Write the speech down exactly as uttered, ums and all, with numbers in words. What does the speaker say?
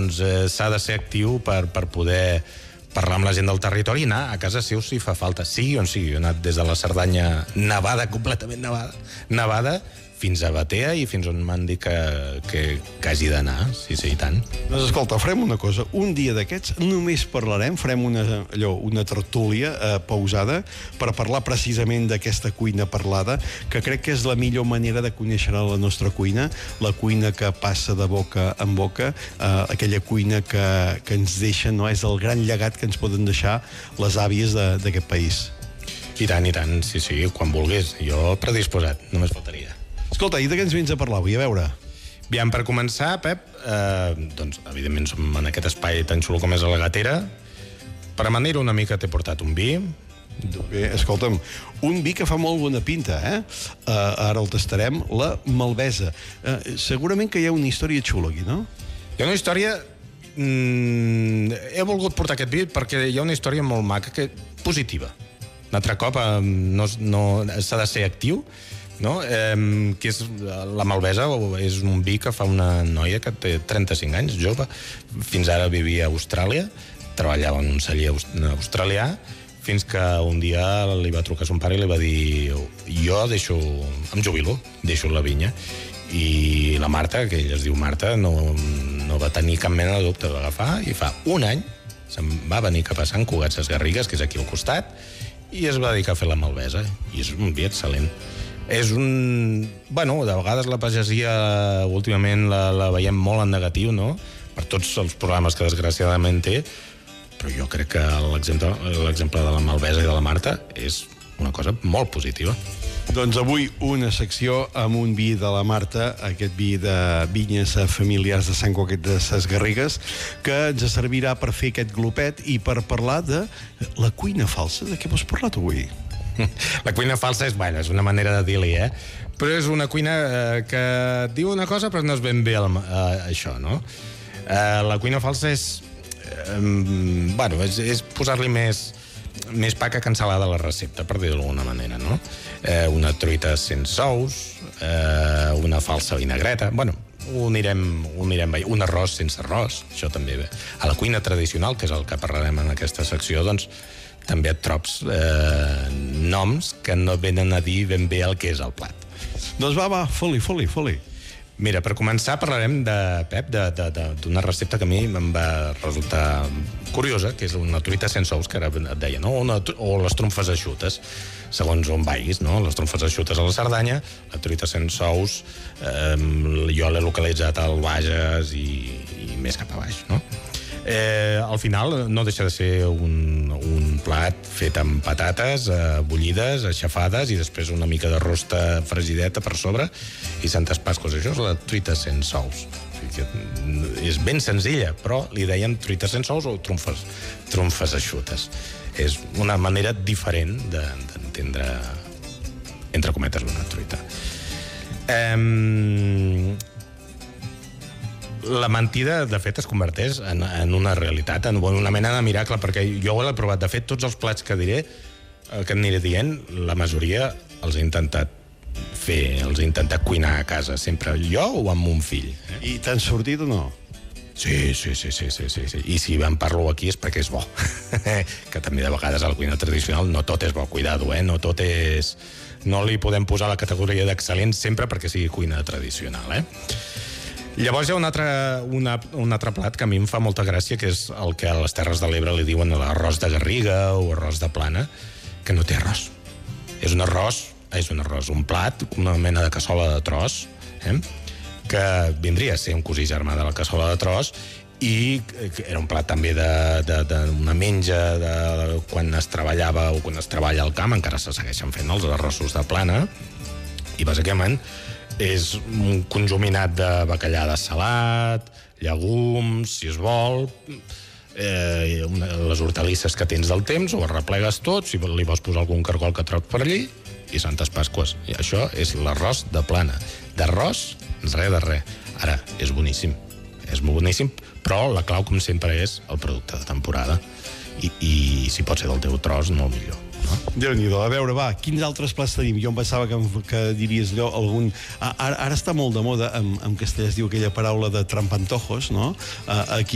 doncs eh, s'ha de ser actiu per, per poder parlar amb la gent del territori i anar a casa seu si fa falta, sigui on sigui. Jo he anat des de la Cerdanya nevada, completament nevada, nevada, fins a Batea i fins on m'han dit que, que, que hagi d'anar, sí, sí, i tant. Doncs escolta, farem una cosa, un dia d'aquests només parlarem, farem una, allò, una tertúlia eh, pausada per parlar precisament d'aquesta cuina parlada, que crec que és la millor manera de conèixer la nostra cuina, la cuina que passa de boca en boca, eh, aquella cuina que, que ens deixa, no? És el gran llegat que ens poden deixar les àvies d'aquest país. I tant, i tant, sí, sí, quan vulguis. Jo predisposat, només faltaria. Escolta, i de què ens vens a parlar avui? A veure. Aviam, per començar, Pep, eh, doncs, evidentment som en aquest espai tan xulo com és a la Gatera. Per amanir-ho una mica t'he portat un vi. Bé, escolta'm, un vi que fa molt bona pinta, eh? Uh, ara el tastarem, la Malvesa. Uh, segurament que hi ha una història xula aquí, no? Hi ha una història... Mm, he volgut portar aquest vi perquè hi ha una història molt maca, que positiva. Un altre cop eh, no, no, s'ha de ser actiu, no? Eh, que és la Malvesa, és un vi que fa una noia que té trenta-cinc anys, jove, fins ara vivia a Austràlia, treballava en un celler australià, fins que un dia li va trucar son pare i li va dir jo deixo, em jubilo, deixo la vinya. I la Marta, que ella es diu Marta, no, no va tenir cap mena de dubte d'agafar, i fa un any se'n va venir cap a Sant Cugat Sesgarrigues, que és aquí al costat, i es va dedicar a fer la Malvesa, i és un vi excel·lent. És un... Bueno, de vegades la pagesia últimament la, la veiem molt en negatiu, no? Per tots els problemes que desgraciadament té, però jo crec que l'exemple de la Malvesa i de la Marta és una cosa molt positiva. Doncs avui una secció amb un vi de la Marta, aquest vi de vinyes familiars de Sant Cugat de Sesgarrigues, que ens servirà per fer aquest glopet i per parlar de la cuina falsa. De què vols parlar tu avui? La cuina falsa és, bueno, és una manera de dir-li, eh? Però és una cuina eh, que diu una cosa però no és ben bé el, eh, això, no? Eh, la cuina falsa és... Eh, bueno, és, és posar-li més, més pa que cansalada a la recepta, per dir-ho d'alguna manera, no? Eh, una truita sense ous, eh, una falsa vinagreta... Bueno, ho anirem, ho anirem veient. Un arròs sense arròs, això també bé. A la cuina tradicional, que és el que parlarem en aquesta secció, doncs també et trobs eh, noms que no venen a dir ben bé el que és el plat. Doncs va, va, foli, foli, foli. Mira, per començar parlarem de, Pep, d'una recepta que a mi em va resultar curiosa, que és una truita sense ous, que ara et deia, no? Una, o les trumfes eixutes, segons on vagis, no? Les trumfes eixutes a la Cerdanya, la truita sense ous, eh, jo l'he localitzat al Bages i, i més cap a baix, no? Eh, al final no deixa de ser un, un plat fet amb patates eh, bullides, aixafades, i després una mica de rosta fregideta per sobre i santes pascos. Això és la truita sense ous. És ben senzilla, però li dèiem truita sense ous o trumfes, trumfes eixutes. És una manera diferent d'entendre, entre cometes, una truita. Eh, la mentida, de fet, es converteix en, en una realitat, en una mena de miracle, perquè jo ho he provat. De fet, tots els plats que diré, que em aniré dient, la majoria els he intentat fer, els he intentat cuinar a casa, sempre jo o amb un fill. Eh? I t'han sortit o no? Sí, sí, sí, sí, sí, sí, sí. I si en parlo aquí és perquè és bo. Que també de vegades a la cuina tradicional no tot és bo, cuidado, eh? No tot és... No li podem posar la categoria d'excel·lent sempre perquè sigui cuina tradicional, eh? Llavors hi ha un altre, una, un altre plat que a mi em fa molta gràcia, que és el que a les Terres de l'Ebre li diuen l'arròs de Garriga o arròs de Plana, que no té arròs. És un arròs, és un arròs, un plat, una mena de cassola de tros, eh? Que vindria a ser un cosí germà de la cassola de tros, i era un plat també d'una menja de quan es treballava o quan es treballa al camp, encara se segueixen fent els arrossos de Plana, i bàsicament és un conjuminat de bacallà de salat, llegums, si es vol, eh, les hortalisses que tens del temps, ho arreplegues tot, si li vols posar algun cargol que trobes per allí, i santes pasques. I això és l'arròs de Plana. D'arròs, res de res. Ara, és boníssim. És molt boníssim, però la clau, com sempre, és el producte de temporada. I, i si pot ser del teu tros, molt millor. No? Déu-n'hi-do. A veure, va, quins altres plats tenim? Jo em pensava que, que diries allò, algun... Ara, ara està molt de moda, en, en castellà es diu aquella paraula de trampantojos, no? Aquí